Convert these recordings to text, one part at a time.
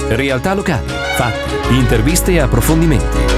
Realtà locali, fatti, interviste e approfondimenti.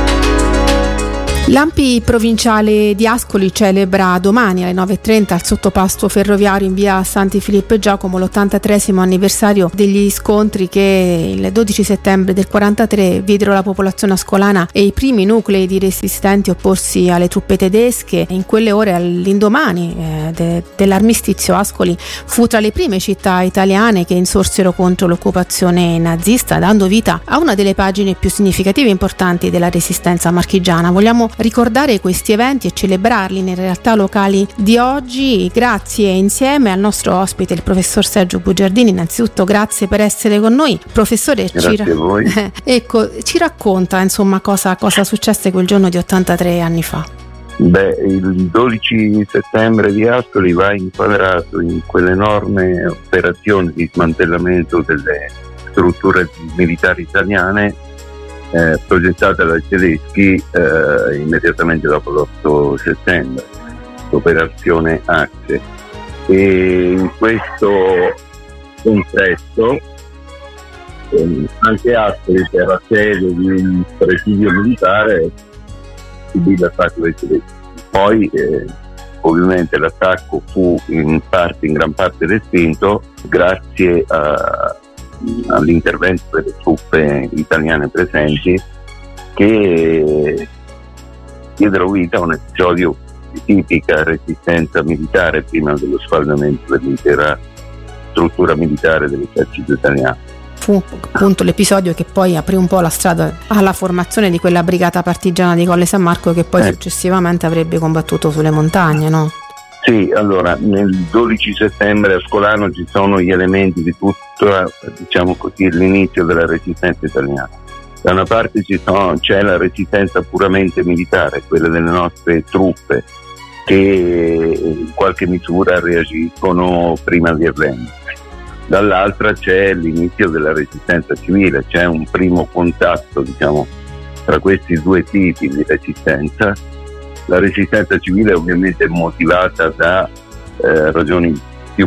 L'Ampi provinciale di Ascoli celebra domani alle 9:30 al sottopasto ferroviario in via Santi Filippo e Giacomo l'83° anniversario degli scontri che il 12 settembre del 43 videro la popolazione ascolana e i primi nuclei di resistenti opporsi alle truppe tedesche. In quelle ore, all'indomani dell'armistizio, Ascoli fu tra le prime città italiane che insorsero contro l'occupazione nazista, dando vita a una delle pagine più significative e importanti della resistenza marchigiana. Vogliamo ricordare questi eventi e celebrarli nelle realtà locali di oggi, grazie insieme al nostro ospite, il professor Sergio Bugiardini. Innanzitutto grazie per essere con noi, professore. Grazie a voi. Ci racconta cosa successe quel giorno di 83 anni fa. Il 12 settembre di Ascoli va inquadrato in quell'enorme operazione di smantellamento delle strutture militari italiane progettata dai tedeschi immediatamente dopo l'8 settembre, l'operazione Axe. E in questo contesto anche Ascoli, che era sede di un presidio militare, subì l'attacco dei tedeschi. Poi ovviamente l'attacco fu in gran parte respinto grazie all'intervento delle truppe italiane presenti, che diedero vita a un episodio di tipica resistenza militare prima dello sfaldamento dell'intera struttura militare dell'esercito italiano. Fu appunto l'episodio che poi aprì un po' la strada alla formazione di quella brigata partigiana di Colle San Marco, che poi successivamente avrebbe combattuto sulle montagne, no? Sì, allora nel 12 settembre ascolano ci sono gli elementi di tutta, diciamo così, l'inizio della resistenza italiana. Da una parte c'è la resistenza puramente militare, quella delle nostre truppe che in qualche misura reagiscono prima di arrendersi. Dall'altra c'è l'inizio della resistenza civile, c'è un primo contatto, diciamo, tra questi due tipi di resistenza. La resistenza civile ovviamente è motivata da ragioni più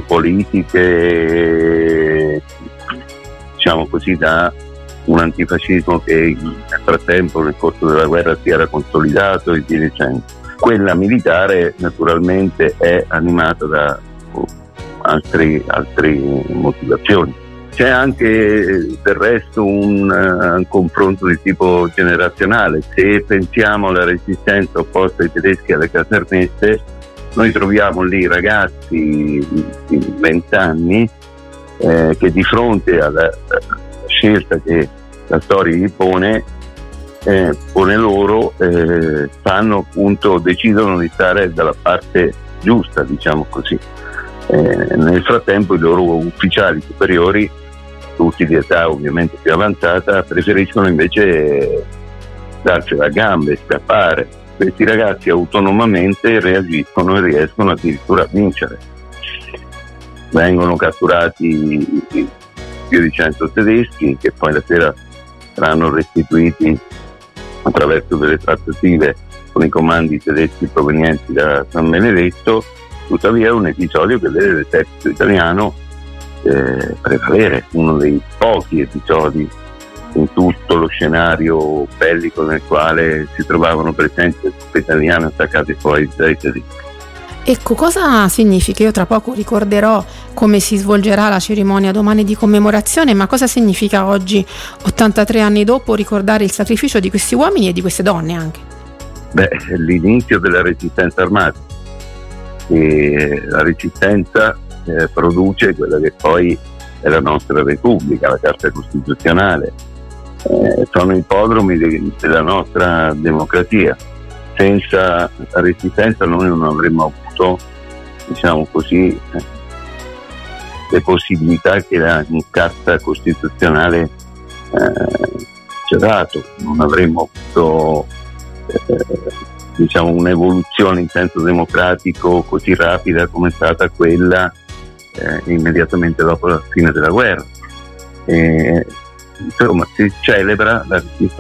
politiche, diciamo così, da un antifascismo che nel frattempo, nel corso della guerra, si era consolidato e via dicendo. Quella militare naturalmente è animata da altre motivazioni. C'è anche del resto un confronto di tipo generazionale. Se pensiamo alla resistenza opposta ai tedeschi alle casermette, noi troviamo lì ragazzi di 20 anni che di fronte alla scelta che la storia gli pone loro, decidono di stare dalla parte giusta, diciamo così. Nel frattempo i loro ufficiali superiori, tutti di età ovviamente più avanzata, preferiscono invece darcela a gambe, scappare. Questi ragazzi autonomamente reagiscono e riescono addirittura a vincere. Vengono catturati più di 100 tedeschi, che poi la sera saranno restituiti attraverso delle trattative con i comandi tedeschi provenienti da San Benedetto. Tuttavia è un episodio che vede l'esercito italiano prevalere, uno dei pochi episodi in tutto lo scenario bellico nel quale si trovavano presenti le truppe italiane attaccate poi dai tedeschi. Ecco, cosa significa? Io tra poco ricorderò come si svolgerà la cerimonia domani di commemorazione, ma cosa significa oggi, 83 anni dopo, ricordare il sacrificio di questi uomini e di queste donne anche? L'inizio della resistenza armata. E la resistenza produce quella che poi è la nostra Repubblica, la Carta Costituzionale. Sono ippodromi della nostra democrazia. Senza la resistenza noi non avremmo avuto, diciamo così, le possibilità che la Carta Costituzionale ci ha dato. Non avremmo avuto un'evoluzione in senso democratico così rapida come è stata quella immediatamente dopo la fine della guerra. Insomma, si celebra la resistenza